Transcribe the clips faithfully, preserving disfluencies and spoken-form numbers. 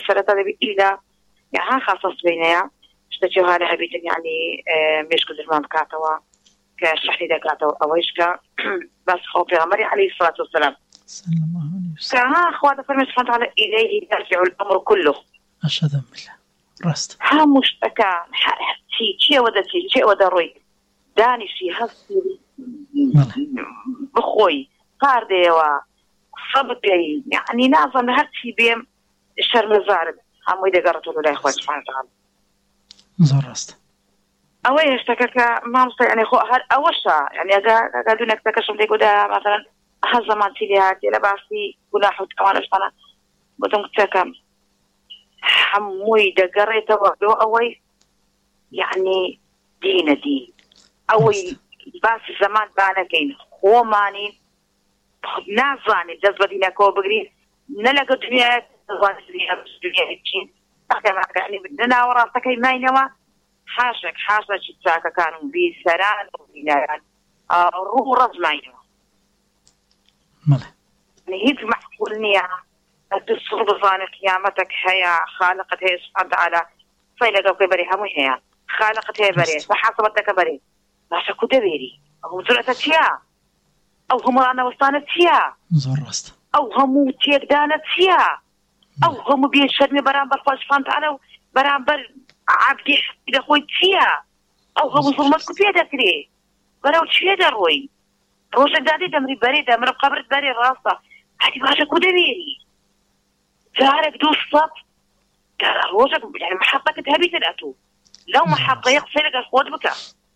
سرطة دبي إلى يعني خاصة بينها اشتجوا هذا هبيت يعني مش كل زمان كاتوا كشحني دكاتوا أويشكا بس خوفي غمري عليه الصلاة والسلام صلى الله عليه وسلم كها أخوات فرمي سبحانه وتعالى إليه يرجع الأمر كله أشهد بالله راست ها مشتكى شيء شيء وده شيء شيء وده روي داني شيء هالسيري بخوي قاردي وصبتي يعني نازم هالشي بيم الشر مزارب هم إذا قرأت له لا إخوة سبحانه وتعالى زور راست أوي اشتكى ما مصير يعني خو هل أوشة يعني أجا قالوا إنك تكشف لي كده مثلا هالزمان تليات إلى بعثي ولا حد كمان أشتنا بدهم تكم حموي دقريت وعدو أوي يعني دين دين أوي باس الزمان بانا كين هو ماني نازاني جذب دينا كو بقري نلقى الدنيا تزوان الدنيا الدنيا الجين يعني بدنا وراسك ما ينوى حاشك حاشك شتاك كانوا بسران وبناران روح رز ما ينوى ماله يعني هيك معقول نيا تصر بظان قيامتك هيا خالقت هي سبحانه وتعالى فإلا قوكي بري همو هيا خالقت هي بري فحاسبتك بري باشا كده بيري أو زرعة تيا أو هم أنا وصانت تيا زور راست أو هم تيك دانت تيا أو هم بيشرني برامبر فاشفان تعالوا برامبر عبدي إذا خوي تيا أو هم ظلمتكم فيها ذكري برو تشي دروي روشك دادي دمري بري دمر قبر بري راسه هذه باشا كده بيري جارك دوس صب روشك يعني محبك تهبي تلقتو لو محبة يغسلك الخوض بك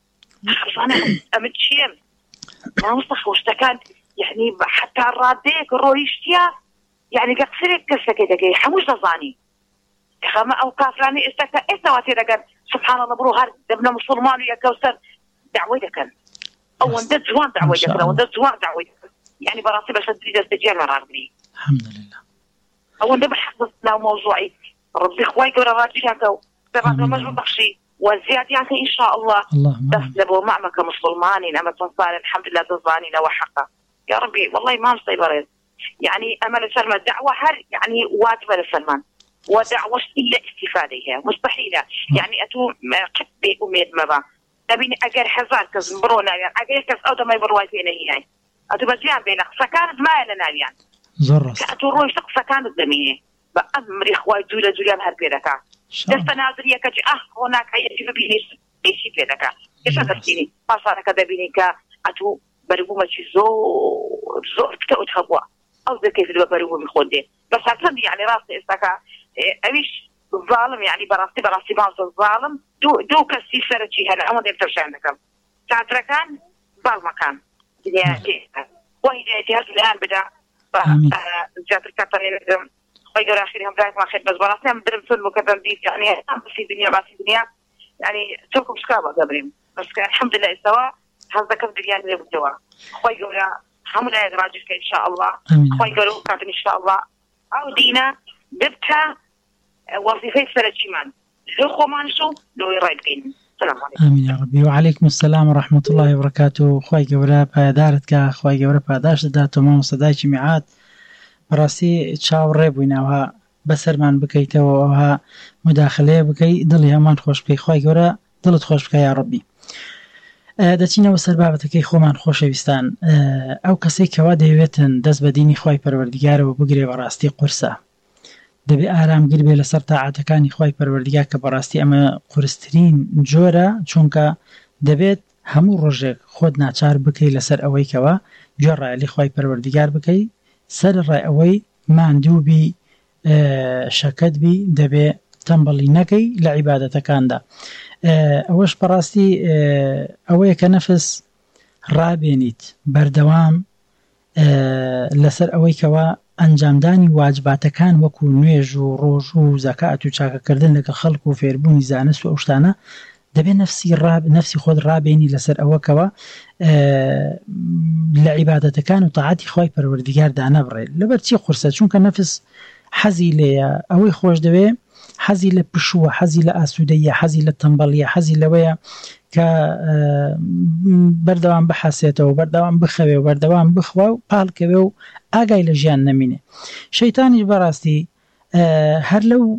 أنا أمد شيم ما مصخ واشتكان يعني حتى الراديك الرويشتيا يعني قصرك كسا كده كي حموش نظاني خما أو كافراني استكتا إستواتي لكن سبحان الله برو هار دبنا مسلمان ويا كوثر دعوي لكن أو وندت زوان دعوي لكن أو وندت زوان دعوي لكن يعني براسي بس أدريد استجير مرارني الحمد لله أو وندب حفظنا موضوعي ربي خواي قول الراجل هكو طبعا مجموع بخشي وزيادة يعني إن شاء الله تسلبوا معك مسلمانين أما تنصار الحمد لله تنصاني لو حقا يا ربي والله ما مصيب ريز يعني أمل سلمان دعوة هر يعني واجبة لسلمان ودعوة إلا استفادة مستحيلة يعني أتو قبي أميد مبا تبيني أجر حزار كز برونا يعني أجر كز أو ما يبرواي فينا هي أتو بزيان بينك سكانت ما لنا يعني زرس أتو روي شق سكانت زمينه بأمري خواي جولة جولة بهر بيركا دست ناظرية كجي أه هناك هيجي بيني إيشي بيركا إيش أفكتيني ما صار كذا بينك أتو بربوما شيء زور زور كتأو تخبوا أو ذا كيف البربوما بيخوده بس عشان يعني راسي استكا أميش ظالم يعني براسي براسي ما الظالم دو دو كسي سرتشي هلا أما ده بترجع عندكم تعتركان بالمكان يعني وهي جهاز الآن بدأ جات الكترين خير آخرهم ذاك ما خد بس براسي هم درم فيلم وكذا ديف يعني هم في الدنيا بس في الدنيا يعني تركوا شكابة قبرين بس الحمد لله سوا هذا كم دنيا اللي بالجوا خير هم لا يراجعك إن شاء الله خير كاتن إن شاء الله أو دينا ببتها وظيفة سرتشيمان لو خمانشوا لو يراجعين السلام عليكم. آمين يا ربي وعليكم السلام ورحمة الله وبركاته. خوي جورا بادارتك خوي جورا باداش داتو ما مصداي جماعات براسي تشاو ريبويناوها بسرمان بكيته وها مداخله بكي دلي همان خوش بكي خوي جورا دلت خوش بكي يا ربي. دەچینەوە سەر بابەتەکەی خۆمان خۆشەویستان ئەو کەسەی کەوا دەیەوێتن دەست بە دینی خۆی پەروەردگارەوە بگرێ بەڕاستی قورسە دەبێ ئارامگیر بێ لەسەر تاعاتەکانی خۆی پەروەردگار کە بەڕاستی ئەمە قورسترین جۆرە چونکە دەبێت هەموو ڕۆژێک خۆت ناچار بکەی لەسەر ئەوەی کەوا گوێڕایەلی خۆی پەروەردگار بکەی سەر ڕای ئەوەی ماندووبی شەکەت بی دەبێ تەمبەڵی نەکەی لە عیبادەتەکاندا. ئەوەش بەڕاستی ئەوەیە کە نەفس ڕابێنیت بەردەوام لەسەر ئەوەی کەوا ئەنجامدانی واجباتەکان وەکو نوێژ و ڕۆژ و زەکات و چاکەکردن لەگەڵ خەڵک و فێربوونی زانست و ئەو شتانە دەبێت نفسی ڕاب نفسی خۆت ڕابێنی لەسەر ئەوەکەوە لە عیبادەتەکان و تاعاتی خۆی پەروەردگاردا نەبڕێت لەبەر چی قورسە چونکە نەفس حەزی لێیە ئەوەی خۆش دەوێ حەزی لە پشووە حەزی لە ئاسوودەیە حەزی لە تەمبەڵیە حەزی لەوەیە کە بەردەوام بحەسێتەوە بەردەوام بخەوێ و بەردەوام بخوا و پاڵکەوێ و ئاگای لە ژیان نەمینێ. شەیتانیش بەڕاستی هەر لەو